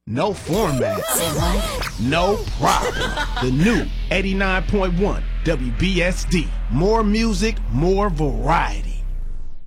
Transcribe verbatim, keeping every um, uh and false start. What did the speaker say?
No format. No problem. The new eighty-nine point one W B S D. More music, more variety.